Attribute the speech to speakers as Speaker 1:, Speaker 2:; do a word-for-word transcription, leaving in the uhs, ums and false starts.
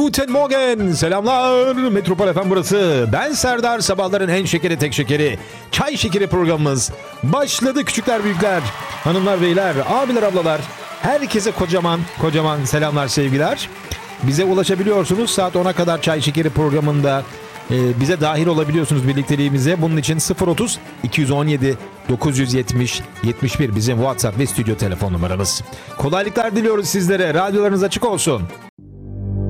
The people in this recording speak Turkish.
Speaker 1: Guten Morgen, selamlar. Metropol F M burası. Ben Serdar, sabahların en şekeri tek şekeri. Çay şekeri programımız başladı küçükler büyükler. Hanımlar beyler, abiler ablalar. Herkese kocaman kocaman selamlar sevgiler. Bize ulaşabiliyorsunuz saat ona kadar Çay Şekeri programında. Ee, bize dahil olabiliyorsunuz birlikteliğimize. Bunun için sıfır otuz iki on yedi dokuz yüz yetmiş yetmiş bir bizim WhatsApp ve stüdyo telefon numaramız. Kolaylıklar diliyoruz sizlere. Radyolarınız açık olsun.